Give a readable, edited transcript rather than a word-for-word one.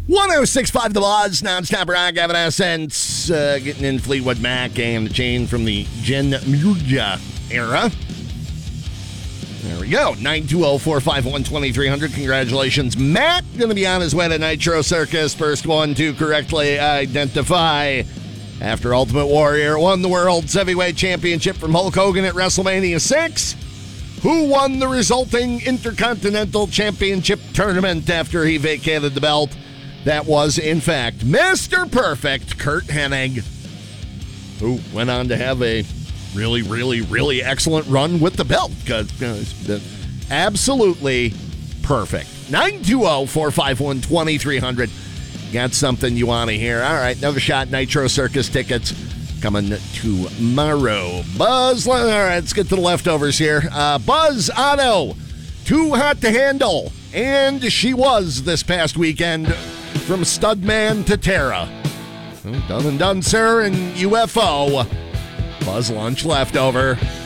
106.5 The Buzz, non-stop rock, Gavin Essence, getting in Fleetwood Mac and the chain from the Jen Murgia era. There we go. 920-451-2300. Congratulations, Matt. Going to be on his way to Nitro Circus. First one to correctly identify. After Ultimate Warrior won the World's Heavyweight Championship from Hulk Hogan at WrestleMania 6. Who won the resulting Intercontinental Championship tournament after he vacated the belt? That was, in fact, Mr. Perfect, Curt Hennig, who went on to have a really, really, really excellent run with the belt. Absolutely perfect. 920-451-2300. Got something you want to hear. All right, another shot. Nitro Circus tickets coming tomorrow. Buzz, all right, let's get to the leftovers here. Buzz Otto, too hot to handle. And she was this past weekend from Studman to Tara. Done and done, sir, and UFO. Buzz lunch leftover.